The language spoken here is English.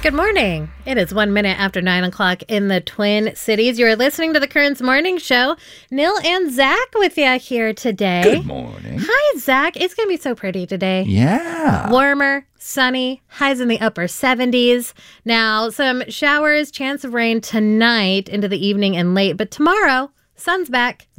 Good morning. It is 1 minute after 9 o'clock in the Twin Cities. You're listening to the Currents Morning Show. Neil and Zach with you here today. Good morning. Hi, Zach. It's going to be so pretty today. Yeah. Warmer, sunny, highs in the upper 70s. Now, some showers, chance of rain tonight into the evening and late, but tomorrow, sun's back.